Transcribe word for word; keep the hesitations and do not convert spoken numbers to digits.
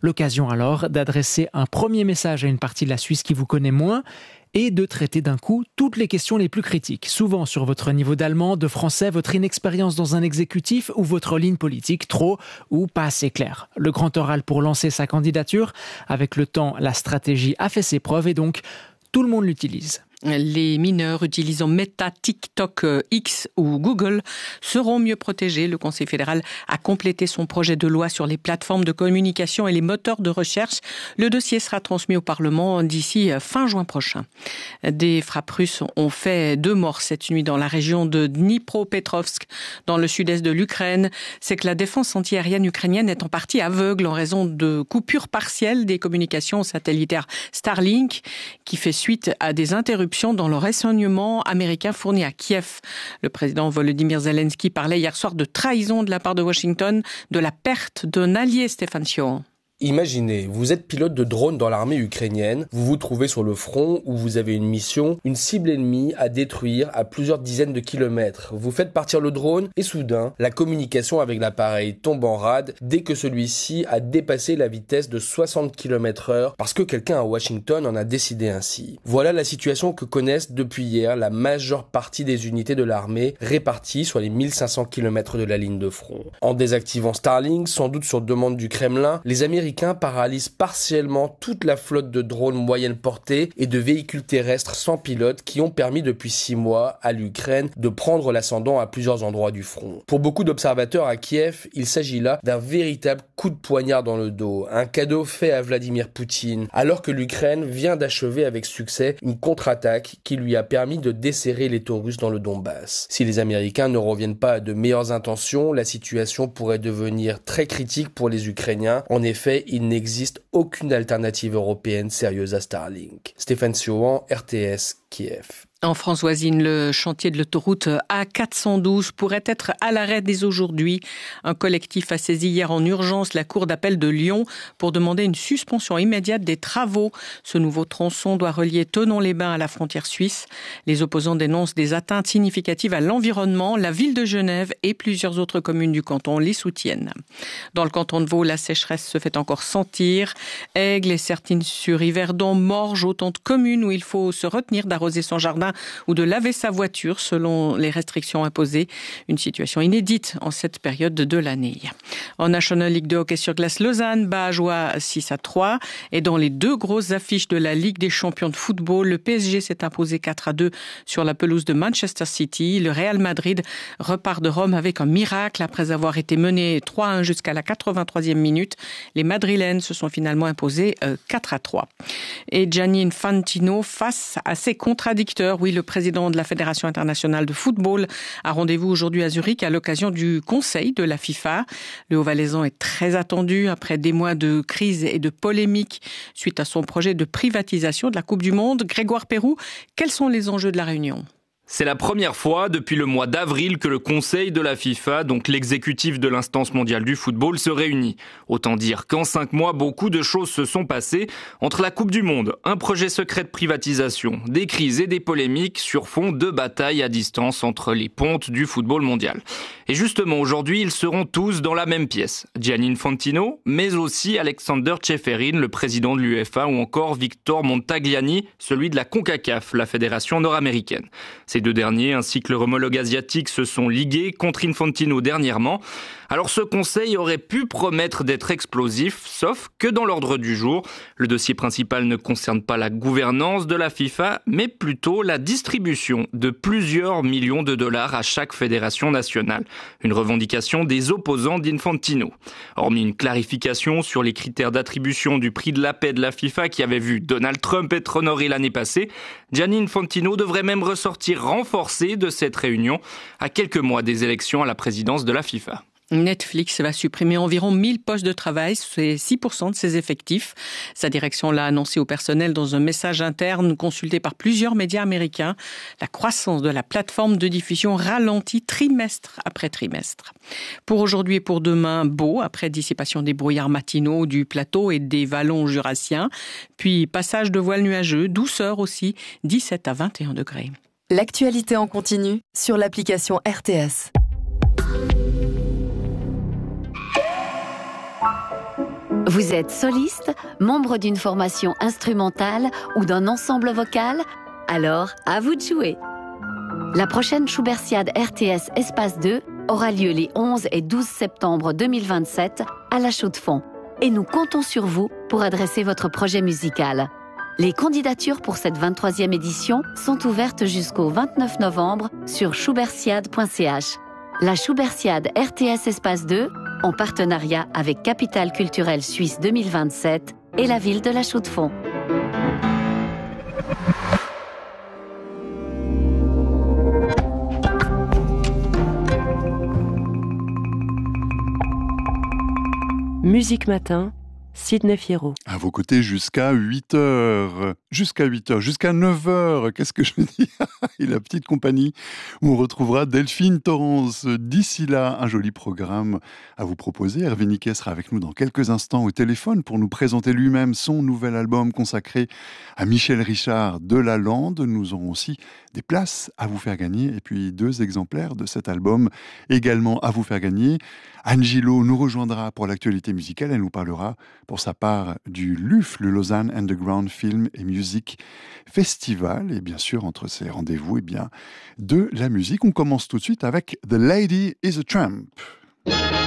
L'occasion alors d'adresser un premier message à une partie de la Suisse qui vous connaît moins et de traiter d'un coup toutes les questions les plus critiques, souvent sur votre niveau d'allemand, de français, votre inexpérience dans un exécutif ou votre ligne politique trop ou pas assez claire. Le grand oral pour lancer sa candidature, avec le temps, la stratégie a fait ses preuves et donc tout le monde l'utilise. Les mineurs utilisant Meta, TikTok, X ou Google seront mieux protégés. Le Conseil fédéral a complété son projet de loi sur les plateformes de communication et les moteurs de recherche. Le dossier sera transmis au Parlement d'ici fin juin prochain. Des frappes russes ont fait deux morts cette nuit dans la région de Dnipropetrovsk, dans le sud-est de l'Ukraine. C'est que la défense antiaérienne ukrainienne est en partie aveugle en raison de coupures partielles des communications satellitaires Starlink, qui fait suite à des interruptions dans le renseignement américain fourni à Kiev. Le président Volodymyr Zelensky parlait hier soir de trahison de la part de Washington, de la perte d'un allié, Stéphane Sion. Imaginez, vous êtes pilote de drone dans l'armée ukrainienne, vous vous trouvez sur le front où vous avez une mission, une cible ennemie à détruire à plusieurs dizaines de kilomètres. Vous faites partir le drone et soudain, la communication avec l'appareil tombe en rade dès que celui-ci a dépassé la vitesse de soixante kilomètres heure parce que quelqu'un à Washington en a décidé ainsi. Voilà la situation que connaissent depuis hier la majeure partie des unités de l'armée réparties sur les mille cinq cents kilomètres de la ligne de front. En désactivant Starlink, sans doute sur demande du Kremlin, les Américains paralyse partiellement toute la flotte de drones moyenne portée et de véhicules terrestres sans pilote qui ont permis depuis six mois à l'Ukraine de prendre l'ascendant à plusieurs endroits du front. Pour beaucoup d'observateurs à Kiev, il s'agit là d'un véritable coup de poignard dans le dos, un cadeau fait à Vladimir Poutine, alors que l'Ukraine vient d'achever avec succès une contre-attaque qui lui a permis de desserrer l'étau russe dans le Donbass. Si les Américains ne reviennent pas à de meilleures intentions, la situation pourrait devenir très critique pour les Ukrainiens. En effet, il n'existe aucune alternative européenne sérieuse à Starlink. Stéphane Siohan, R T S, Kiev. En France voisine, le chantier de l'autoroute A quatre cent douze pourrait être à l'arrêt dès aujourd'hui. Un collectif a saisi hier en urgence la cour d'appel de Lyon pour demander une suspension immédiate des travaux. Ce nouveau tronçon doit relier Thonon-les-Bains à la frontière suisse. Les opposants dénoncent des atteintes significatives à l'environnement. La ville de Genève et plusieurs autres communes du canton les soutiennent. Dans le canton de Vaud, la sécheresse se fait encore sentir. Aigle et Sertines-sur-Yverdon, Morges, autant de communes où il faut se retenir d'arroser son jardin ou de laver sa voiture selon les restrictions imposées. Une situation inédite en cette période de l'année. En National League de hockey sur glace, Lausanne bat Ajoie six à trois. Et dans les deux grosses affiches de la Ligue des champions de football, le P S G s'est imposé quatre à deux sur la pelouse de Manchester City. Le Real Madrid repart de Rome avec un miracle après avoir été mené trois à un jusqu'à la quatre-vingt-troisième minute. Les Madrilènes se sont finalement imposés quatre à trois. Et Gianni Infantino face à ses contradicteurs. Oui, le président de la Fédération internationale de football a rendez-vous aujourd'hui à Zurich à l'occasion du Conseil de la FIFA. Le Haut-Valaisan est très attendu après des mois de crise et de polémique suite à son projet de privatisation de la Coupe du Monde. Grégoire Pérou, quels sont les enjeux de la réunion ? C'est la première fois depuis le mois d'avril que le Conseil de la FIFA, donc l'exécutif de l'instance mondiale du football, se réunit. Autant dire qu'en cinq mois, beaucoup de choses se sont passées. Entre la Coupe du Monde, un projet secret de privatisation, des crises et des polémiques sur fond de batailles à distance entre les pontes du football mondial. Et justement, aujourd'hui, ils seront tous dans la même pièce. Gianni Infantino, mais aussi Alexander Ceferin, le président de l'UEFA, ou encore Victor Montagliani, celui de la CONCACAF, la fédération nord-américaine. Ces deux derniers, ainsi que leur homologue asiatique, se sont ligués contre Infantino dernièrement. Alors ce conseil aurait pu promettre d'être explosif, sauf que dans l'ordre du jour, le dossier principal ne concerne pas la gouvernance de la FIFA, mais plutôt la distribution de plusieurs millions de dollars à chaque fédération nationale. Une revendication des opposants d'Infantino. Hormis une clarification sur les critères d'attribution du prix de la paix de la FIFA qui avait vu Donald Trump être honoré l'année passée, Gianni Infantino devrait même ressortir renforcé de cette réunion à quelques mois des élections à la présidence de la FIFA. Netflix va supprimer environ mille postes de travail, c'est six pour cent de ses effectifs. Sa direction l'a annoncé au personnel dans un message interne consulté par plusieurs médias américains. La croissance de la plateforme de diffusion ralentit trimestre après trimestre. Pour aujourd'hui et pour demain, beau, après dissipation des brouillards matinaux du plateau et des vallons jurassiens. Puis passage de voiles nuageux, douceur aussi, dix-sept à vingt et un degrés. L'actualité en continu sur l'application R T S. Vous êtes soliste, membre d'une formation instrumentale ou d'un ensemble vocal? Alors, à vous de jouer. La prochaine Schubertiade R T S Espace deux aura lieu les onze et douze septembre deux mille vingt-sept à La Chaux-de-Fonds. Et nous comptons sur vous pour adresser votre projet musical. Les candidatures pour cette vingt-troisième édition sont ouvertes jusqu'au vingt-neuf novembre sur schubertiade point c h. La Schubertiade R T S Espace deux, en partenariat avec Capitale culturelle suisse deux mille vingt-sept et la ville de La Chaux-de-Fonds. Musique Matin, Sidney Fierro. À vos côtés jusqu'à huit heures. Jusqu'à huit heures, jusqu'à neuf heures. Qu'est-ce que je dis? Et la petite compagnie où on retrouvera Delphine Torrance. D'ici là, un joli programme à vous proposer. Hervé Niquet sera avec nous dans quelques instants au téléphone pour nous présenter lui-même son nouvel album consacré à Michel Richard de Lalande. Nous aurons aussi des places à vous faire gagner et puis deux exemplaires de cet album également à vous faire gagner. Anne Gillot nous rejoindra pour l'actualité musicale. Elle nous parlera pour sa part du L U F, le Lausanne Underground Film et Music Festival. Et bien sûr, entre ces rendez-vous, eh bien, de la musique. On commence tout de suite avec The Lady is a Tramp.